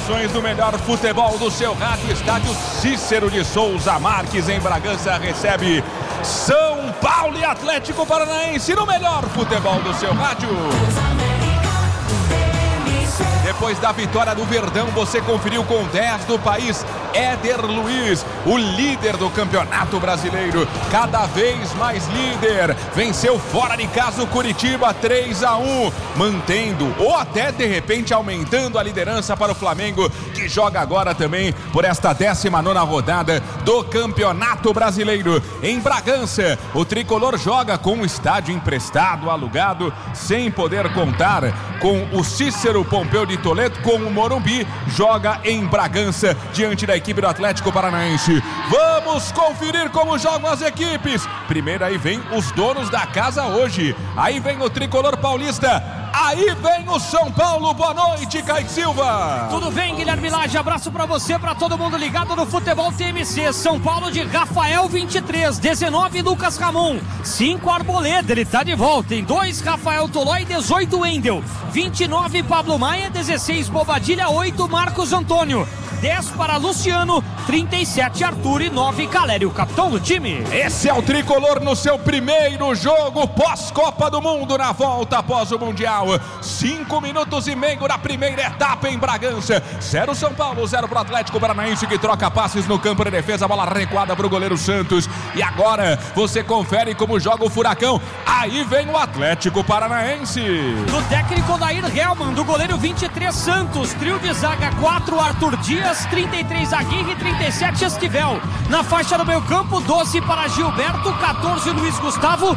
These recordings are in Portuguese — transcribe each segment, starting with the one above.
emoções do melhor futebol do seu rádio. Estádio Cícero de Souza Marques, em Bragança, recebe São Paulo e Atlético Paranaense no melhor futebol do seu rádio. Depois da vitória do Verdão, você conferiu com 10 do país, Éder Luiz, o líder do Campeonato Brasileiro, cada vez mais líder, venceu fora de casa o Curitiba 3-1, mantendo ou até de repente aumentando a liderança para o Flamengo, que joga agora também por esta 19ª rodada do Campeonato Brasileiro. Em Bragança, o tricolor joga com um estádio emprestado, alugado, sem poder contar com o Cícero Pompeu de Toledo, com o Morumbi, joga em Bragança diante da equipe do Atlético Paranaense. Vamos conferir como jogam as equipes. Primeiro aí vem os donos da casa hoje, aí vem o tricolor paulista, aí vem o São Paulo. Boa noite, Kaique Silva. Tudo bem, Guilherme Lage? Abraço pra você, pra todo mundo ligado no Futebol TMC. São Paulo de Rafael, 23, 19 Lucas Ramon, 5 Arboleda, ele tá de volta, em 2 Rafael Tolói, 18 Wendel, 29 Pablo Maia, 16 Bobadilha, 8 Marcos Antônio, 10 para Luciano, 37 Arthur e 9 Calério, o capitão do time. Esse é o tricolor no seu primeiro jogo pós-Copa do Mundo, na volta após o Mundial. 5 minutos e meio da primeira etapa em Bragança. 0 São Paulo, 0 para o Atlético Paranaense, que troca passes no campo de defesa, bola recuada para o goleiro Santos. E agora você confere como joga o Furacão. Aí vem o Atlético Paranaense. Do técnico Dair Helman, do goleiro 23 Santos, trio de zaga 4 Arthur Dias, 33 Aguirre, 37 Estivel. Na faixa do meio campo, 12 para Gilberto, 14 Luiz Gustavo,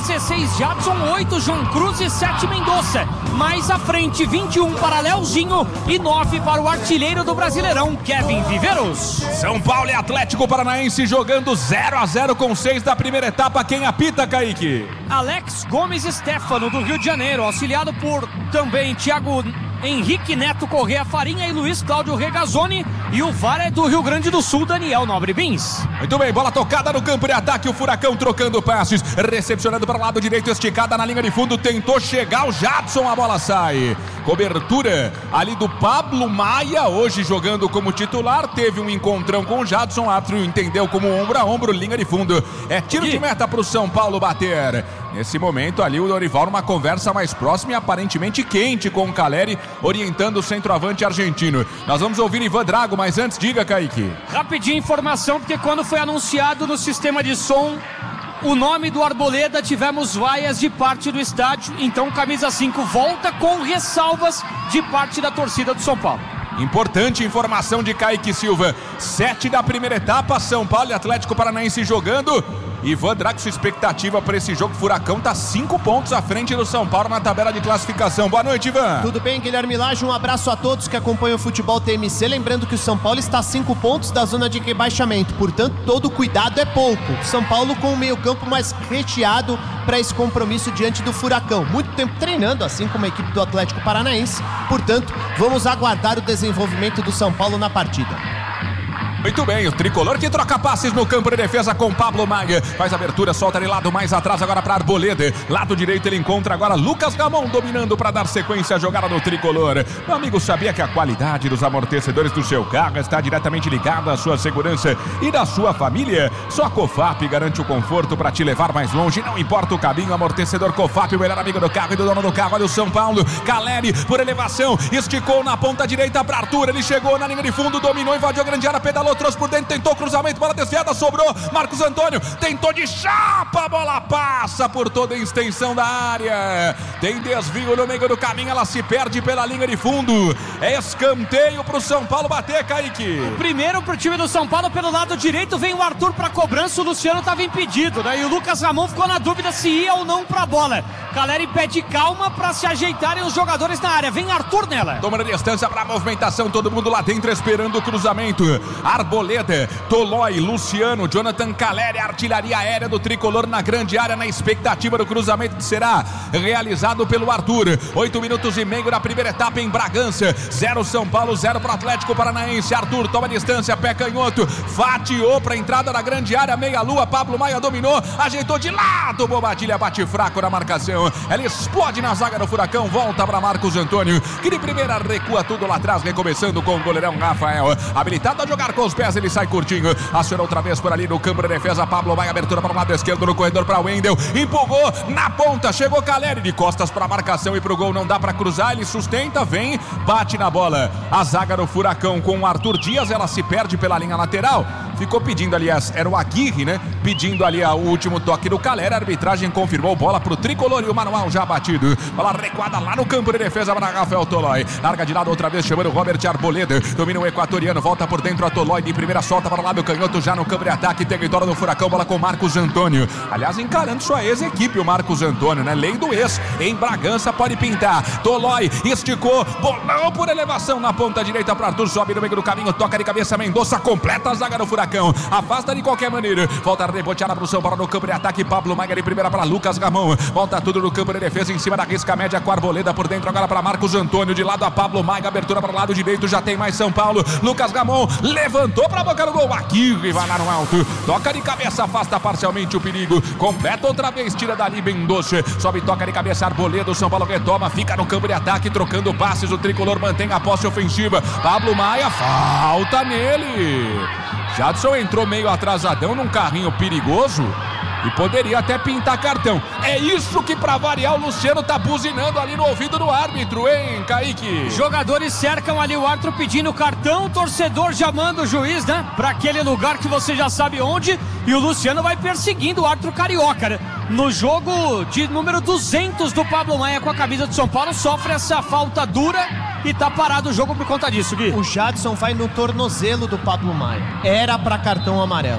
16 Jadson, 8 João Cruz e 7 Mendonça. Mais à frente, 21 para Leozinho e 9 para o artilheiro do Brasileirão, Kevin Viveiros. São Paulo e Atlético Paranaense jogando 0-0 com 6 da primeira etapa. Quem apita, Kaique? Alex Gomes Stefano, do Rio de Janeiro, auxiliado por também Thiago Henrique Neto Correa Farinha e Luiz Cláudio Regazzoni, e o VAR é do Rio Grande do Sul, Daniel Nobre Bins. Muito bem, bola tocada no campo de ataque, o Furacão trocando passes, recepcionando para o lado direito, esticada na linha de fundo, tentou chegar o Jadson, a bola sai. Cobertura ali do Pablo Maia, hoje jogando como titular, teve um encontrão com o Jadson, Atrio entendeu como ombro a ombro, linha de fundo, é tiro de meta para o São Paulo bater. Nesse momento ali o Dorival numa conversa mais próxima e aparentemente quente com o Caleri, orientando o centroavante argentino. Nós vamos ouvir Ivan Drago, mas antes diga, Kaique. Rapidinho informação, porque quando foi anunciado no sistema de som o nome do Arboleda, tivemos vaias de parte do estádio, então camisa 5 volta com ressalvas de parte da torcida do São Paulo. Importante informação de Kaique Silva. 7 da primeira etapa, São Paulo e Atlético Paranaense jogando. Ivan Drago, sua expectativa para esse jogo? Furacão está 5 pontos à frente do São Paulo na tabela de classificação. Boa noite, Ivan. Tudo bem, Guilherme Lage? Um abraço a todos que acompanham o Futebol TMC. Lembrando que o São Paulo está a 5 pontos da zona de rebaixamento, portanto todo cuidado é pouco. São Paulo com o meio campo mais recheado para esse compromisso diante do Furacão. Muito tempo treinando, assim como a equipe do Atlético Paranaense, portanto vamos aguardar o desenvolvimento do São Paulo na partida. Muito bem, o tricolor que troca passes no campo de defesa com Pablo Maia. Faz abertura, solta de lado mais atrás agora para Arboleda. Lado direito ele encontra agora Lucas Ramon dominando para dar sequência à jogada do tricolor. Meu amigo, sabia que a qualidade dos amortecedores do seu carro está diretamente ligada à sua segurança e da sua família? Só a Cofap garante o conforto para te levar mais longe, não importa o caminho. Amortecedor Cofap, o melhor amigo do carro e do dono do carro. Olha o São Paulo, Caleri por elevação, esticou na ponta direita para Arthur. Ele chegou na linha de fundo, dominou, invadiu a grande área, pedalou, trouxe por dentro, tentou cruzamento, bola desviada, sobrou Marcos Antônio, tentou de chapa, a bola passa por toda a extensão da área, tem desvio no meio do caminho, ela se perde pela linha de fundo, é escanteio pro São Paulo bater, Kaique. O primeiro pro time do São Paulo pelo lado direito, vem o Arthur pra cobrança, o Luciano tava impedido, né? E o Lucas Ramon ficou na dúvida se ia ou não pra bola. Caleri pede calma pra se ajeitarem os jogadores na área, vem Arthur nela. Toma a distância pra movimentação, todo mundo lá dentro esperando o cruzamento. Arboleda, Tolói, Luciano, Jonathan Caleri, artilharia aérea do tricolor na grande área, na expectativa do cruzamento que será realizado pelo Arthur. 8 minutos e meio na primeira etapa em Bragança. 0 São Paulo, 0 para o Atlético Paranaense. Arthur toma distância, pé canhoto, fatiou para a entrada na grande área, meia-lua. Pablo Maia dominou, ajeitou de lado. Bobadilha bate fraco na marcação. Ela explode na zaga do Furacão, volta para Marcos Antônio, que de primeira recua tudo lá atrás, recomeçando com o goleirão Rafael. Habilitado a jogar com os pés, ele sai curtinho. Acionou outra vez por ali no campo de defesa. Pablo Maia, abertura para o lado esquerdo no corredor para Wendel. Empurrou na ponta, chegou Caleri de costas para a marcação e pro gol. Não dá para cruzar, ele sustenta, vem, bate na bola. A zaga do Furacão com o Arthur Dias, ela se perde pela linha lateral. Ficou pedindo ali, era o Aguirre, né? Pedindo ali o último toque do Caleri. A arbitragem confirmou bola pro tricolor e o manual já batido. Bola recuada lá no campo de defesa para Rafael Tolói. Larga de lado outra vez, chamando o Robert Arboleda. Domina o equatoriano, volta por dentro a Tolói. De primeira solta para lá do canhoto, já no campo de ataque. Território do Furacão, bola com Marcos Antônio. Aliás, encarando sua ex-equipe, o Marcos Antônio, né? Lei do ex. Em Bragança pode pintar. Tolói esticou, bolão por elevação na ponta direita para Arthur. Sobe no meio do caminho, toca de cabeça Mendonça, completa a zaga do Furacão. Afasta de qualquer maneira. Volta reboteada para o São Paulo no campo de ataque. Pablo Maia de primeira para Lucas Gamão. Volta tudo no campo de defesa em cima da risca média com a Arboleda por dentro agora para Marcos Antônio. De lado a Pablo Maia, abertura para o lado direito. Já tem mais São Paulo. Lucas Gamão levantou para a boca do gol. Aqui vai lá no alto. Toca de cabeça, afasta parcialmente o perigo. Completa outra vez, tira dali Mendonça. Sobe, toca de cabeça Arboleda. O São Paulo retoma, fica no campo de ataque, trocando passes. O tricolor mantém a posse ofensiva. Pablo Maia, falta nele. Jadson entrou meio atrasadão num carrinho perigoso e poderia até pintar cartão. É isso que, pra variar, o Luciano tá buzinando ali no ouvido do árbitro, hein, Kaique? Jogadores cercam ali o árbitro pedindo cartão, o torcedor já manda o juiz, né, pra aquele lugar que você já sabe onde, e o Luciano vai perseguindo o árbitro carioca, né? No jogo de número 200 do Pablo Maia com a camisa de São Paulo, sofre essa falta dura e tá parado o jogo por conta disso, Gui. O Jadson vai no tornozelo do Pablo Maia. Era pra cartão amarelo.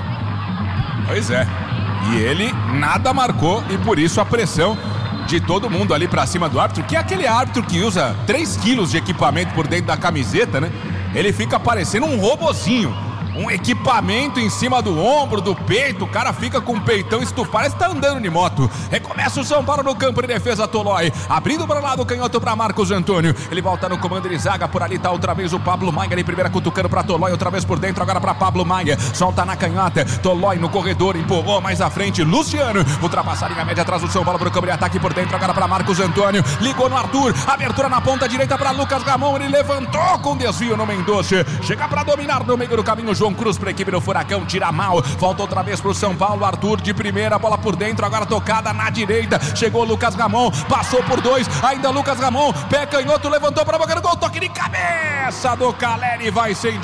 Pois é. E ele nada marcou e por isso a pressão de todo mundo ali pra cima do árbitro, que é aquele árbitro que usa 3 quilos de equipamento por dentro da camiseta, né? Ele fica parecendo um robozinho. Um equipamento em cima do ombro, do peito, o cara fica com o peitão estufado, parece que tá andando de moto. Recomeça o São Paulo no campo de defesa, Tolói, abrindo para lá do canhoto para Marcos Antônio, ele volta no comando de zaga, por ali tá outra vez o Pablo Maia, ali primeira cutucando para Tolói, outra vez por dentro, agora para Pablo Maia, solta na canhota, Tolói no corredor, empurrou mais à frente, Luciano, ultrapassar a média atrás do São Paulo pro campo de ataque, por dentro agora para Marcos Antônio, ligou no Arthur, abertura na ponta direita para Lucas Gamão, ele levantou com desvio no Mendonça, chega para dominar no meio do caminho, João Cruz para a equipe do Furacão, tira mal, volta outra vez pro São Paulo, Arthur de primeira, bola por dentro, agora tocada na direita, chegou Lucas Gamão, passou por 2, ainda Lucas Gamão, pé canhoto, levantou para a boca do gol, toque de cabeça do Caleri, vai sem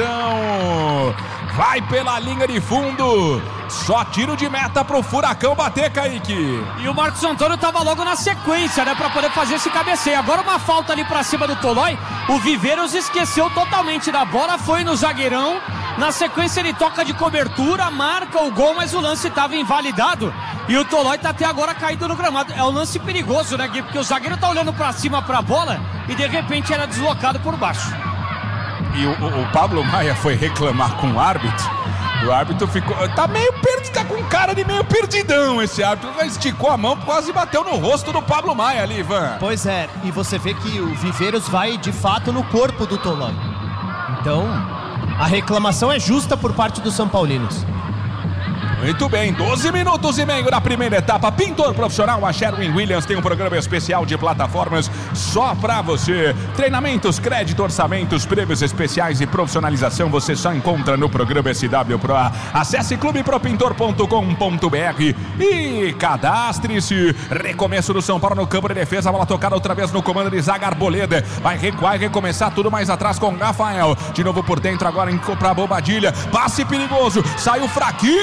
direção, vai pela linha de fundo, só tiro de meta pro Furacão bater, Kaique. E o Marcos Antônio tava logo na sequência, né, pra poder fazer esse cabeceio. Agora uma falta ali pra cima do Tolói, o Viveiros esqueceu totalmente da bola, foi no zagueirão, na sequência ele toca de cobertura, marca o gol, mas o lance estava invalidado e o Tolói tá até agora caído no gramado. É um lance perigoso, né, Gui? Porque o zagueiro tá olhando pra cima pra bola e de repente era deslocado por baixo. E o Pablo Maia foi reclamar com o árbitro. O árbitro ficou, tá meio perdido, tá com cara de meio perdidão esse árbitro, esticou a mão, quase bateu no rosto do Pablo Maia ali, Ivan. Pois é, e você vê que o Viveiros vai de fato no corpo do Tolói. Então, a reclamação é justa por parte dos São Paulinos. Muito bem, 12 minutos e meio na primeira etapa. Pintor profissional, a Sherwin-Williams tem um programa especial de plataformas só pra você. Treinamentos, crédito, orçamentos, prêmios especiais e profissionalização você só encontra no programa SW Pro. Acesse clubepropintor.com.br e cadastre-se. Recomeço do São Paulo no campo de defesa, a bola tocada outra vez no comando de zaga, Arboleda. Vai recuar e recomeçar tudo mais atrás com Rafael. De novo por dentro agora pra Bobadilha. Passe perigoso, saiu fraquinho, rasga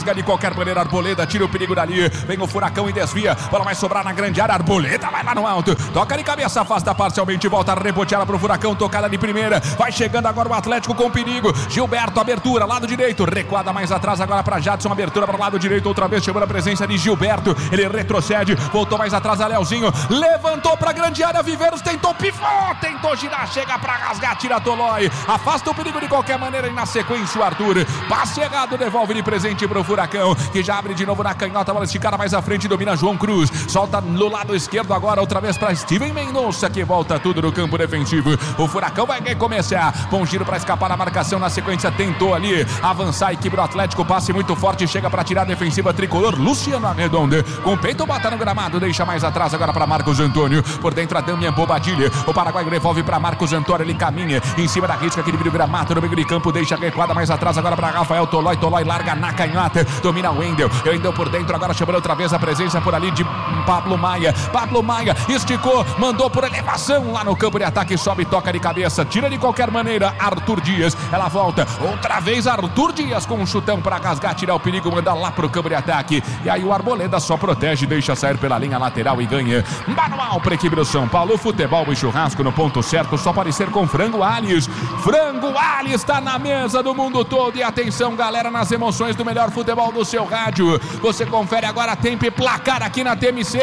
rasga de qualquer maneira. Arboleda tira o perigo dali. Vem o Furacão e desvia. Bola vai sobrar na grande área. Arboleda vai lá no alto. Toca de cabeça, afasta parcialmente. Volta a reboteada pro Furacão. Tocada de primeira. Vai chegando agora o Atlético com perigo. Gilberto, abertura, lado direito. Recuada mais atrás agora para Jadson. Abertura para o lado direito. Outra vez chamando a presença de Gilberto. Ele retrocede. Voltou mais atrás a Leozinho. Levantou pra grande área. Viveiros tentou pifou. Tentou girar. Chega pra rasgar. Tira Tolói. Afasta o perigo de qualquer maneira. E na sequência o Arthur. Passe errado. Devolve de presente pro Furacão. Que já abre de novo na canhota. Bola esticada mais à frente. Domina João Cruz. Solta no lado esquerdo agora. Outra vez para Steven Mendonça. Que volta tudo no campo defensivo. O Furacão vai começar. Bom giro para escapar na marcação. Na sequência tentou ali avançar a equipe do Atlético. Passe muito forte. Chega para tirar a defensiva tricolor. Luciano Arredondo. Com o peito bota no gramado. Deixa mais atrás agora para Marcos Antônio. Por dentro a Damian Bobadilha. O Paraguai devolve para Marcos Antônio. Ele caminha em cima da risca. Aquele vira o gramado no meio de campo. Deixa recuada mais atrás agora para Rafael Tolói. Tolói larga na canhota. Domina o Wendel. Wendel por dentro agora chamando outra vez a presença por ali de Pablo Maia. Pablo Maia esticou. Mandou por elevação lá no campo de ataque. Sobe, toca de cabeça. Tira de qualquer maneira Arthur Dias. Ela volta. Outra vez Arthur Dias com um chutão para rasgar. Tirar o perigo. Mandar lá pro campo de ataque. E aí o Arboleda só protege. Deixa sair pela linha lateral e ganha. Manual para a equipe do São Paulo. Futebol e churrasco no ponto certo. Só pode ser com Frango Alhes. Frango Alhes está na mesa do mundo todo. E atenção, galera, nas emoções do melhor futebol do seu rádio. Você confere agora tempo e placar aqui na TMC.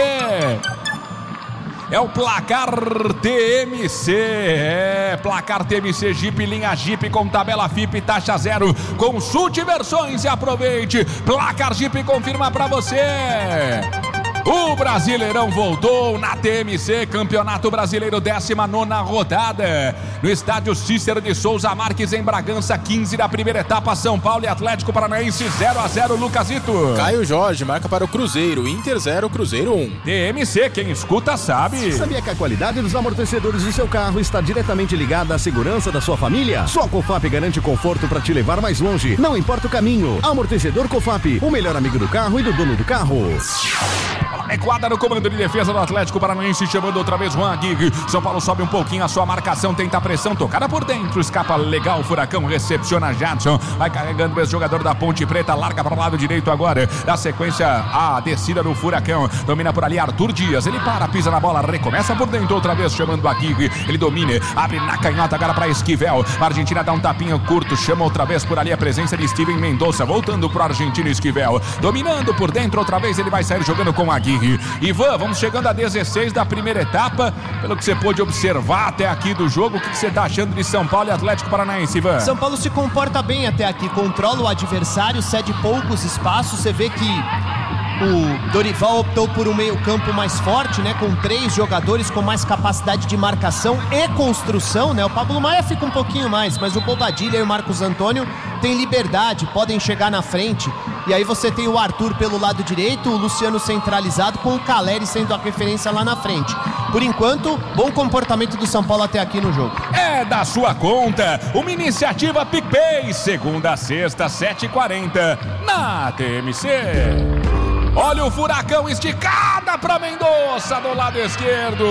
É o placar TMC. Placar TMC Jeep, linha Jeep com tabela FIP, taxa zero. Consulte versões e aproveite. Placar Jeep confirma pra você. O Brasileirão voltou na TMC, Campeonato Brasileiro, 19ª rodada. No estádio Cícero de Souza Marques, em Bragança, 15 da primeira etapa, São Paulo e Atlético Paranaense 0-0, Lucasito. Caio Jorge marca para o Cruzeiro, Inter 0, Cruzeiro 1. TMC, quem escuta sabe. Sabia que a qualidade dos amortecedores do seu carro está diretamente ligada à segurança da sua família? Só a Cofap garante conforto para te levar mais longe, não importa o caminho. Amortecedor Cofap, o melhor amigo do carro e do dono do carro. Recuada no comando de defesa do Atlético Paranaense, chamando outra vez Juan Aguirre. São Paulo sobe um pouquinho a sua marcação, tenta a pressão, tocada por dentro, escapa legal, Furacão recepciona Jadson, vai carregando o ex-jogador da Ponte Preta, larga para o lado direito agora, na sequência a descida do Furacão, domina por ali Arthur Dias, ele para, pisa na bola, recomeça por dentro outra vez, chamando Aguirre, ele domina, abre na canhota agora para Esquivel, a Argentina dá um tapinha curto, chama outra vez por ali a presença de Steven Mendonça, voltando pro argentino Esquivel, dominando por dentro outra vez, ele vai sair jogando com Aguirre. Ivan, vamos chegando a 16 da primeira etapa, pelo que você pôde observar até aqui do jogo, o que você está achando de São Paulo e Atlético Paranaense, Ivan? São Paulo se comporta bem até aqui, controla o adversário, cede poucos espaços, você vê que o Dorival optou por um meio-campo mais forte, né? Com 3 jogadores com mais capacidade de marcação e construção, né? O Pablo Maia fica um pouquinho mais, mas o Bobadilha e o Marcos Antônio têm liberdade, podem chegar na frente. E aí você tem o Arthur pelo lado direito, o Luciano centralizado, com o Caleri sendo a referência lá na frente. Por enquanto, bom comportamento do São Paulo até aqui no jogo. É da sua conta, uma iniciativa PicPay, segunda a sexta, 7h40, na TMC. Olha o Furacão, esticada para Mendonça do lado esquerdo.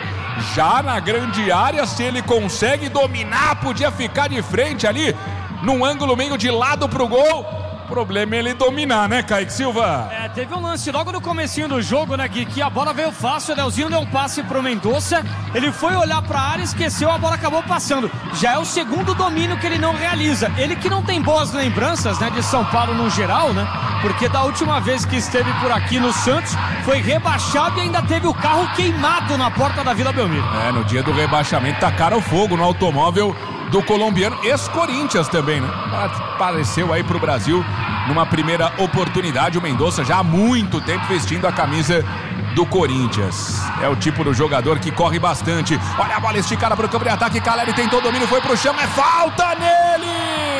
Já na grande área, se ele consegue dominar, podia ficar de frente ali, num ângulo meio de lado pro gol. O problema é ele dominar, né, Kaique Silva? Teve um lance logo no comecinho do jogo, né, Gui, que a bola veio fácil, o Leozinho deu um passe pro Mendonça, ele foi olhar pra área, esqueceu, a bola acabou passando. Já é o segundo domínio que ele não realiza. Ele que não tem boas lembranças, né, de São Paulo no geral, né, porque da última vez que esteve por aqui no Santos, foi rebaixado e ainda teve o carro queimado na porta da Vila Belmiro. No dia do rebaixamento tacaram fogo no automóvel do colombiano, ex-Corinthians também, né? Apareceu aí pro Brasil numa primeira oportunidade, o Mendonça já há muito tempo vestindo a camisa do Corinthians. É o tipo do jogador que corre bastante. Olha a bola esticada pro campo de ataque, Caleri tentou o domínio, foi pro chão, é falta nele!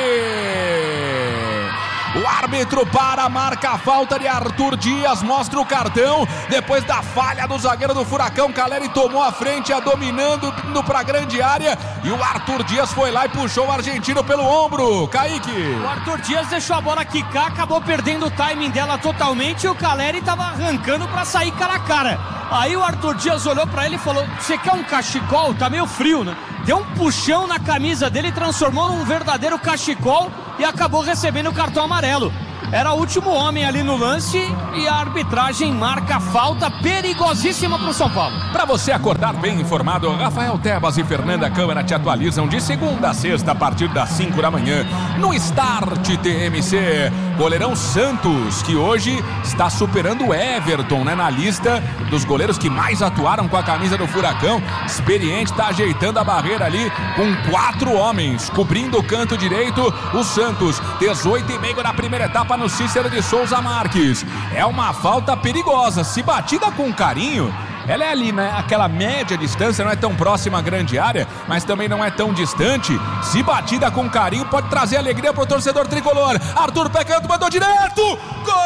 O árbitro para, marca a falta de Arthur Dias, mostra o cartão, depois da falha do zagueiro do Furacão, Caleri tomou a frente, dominando, indo pra grande área, e o Arthur Dias foi lá e puxou o argentino pelo ombro. Kaique. O Arthur Dias deixou a bola quicar, acabou perdendo o timing dela totalmente, e o Caleri tava arrancando pra sair cara a cara. Aí o Arthur Dias olhou pra ele e falou: você quer um cachecol? Tá meio frio, né? Deu um puxão na camisa dele, transformou num verdadeiro cachecol e acabou recebendo o cartão amarelo. era o último homem ali no lance e a arbitragem marca falta perigosíssima para o São Paulo. Para você acordar bem informado, Rafael Tebas e Fernanda Câmara te atualizam de segunda a sexta a partir das 5 da manhã no Start TMC. Goleirão Santos, que hoje está superando o Everton, né, na lista dos goleiros que mais atuaram com a camisa do Furacão. Experiente, está ajeitando a barreira ali com 4 homens, cobrindo o canto direito. O Santos, 18,5 na primeira etapa no Cícero de Souza Marques. É uma falta perigosa, se batida com carinho, ela é ali, né? Aquela média distância, não é tão próxima à grande área, mas também não é tão distante. Se batida com carinho, pode trazer alegria pro torcedor tricolor. Arthur Pé Canto mandou direto! Gol!